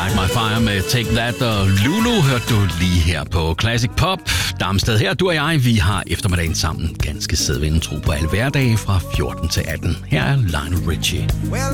Light My Fire med Take That og Lulu hørte du lige her på Classic Pop. Darmsted her, du og jeg, vi har eftermiddagen sammen ganske sædvindende tro på alle hverdage fra 14 til 18. Her er Lionel Richie.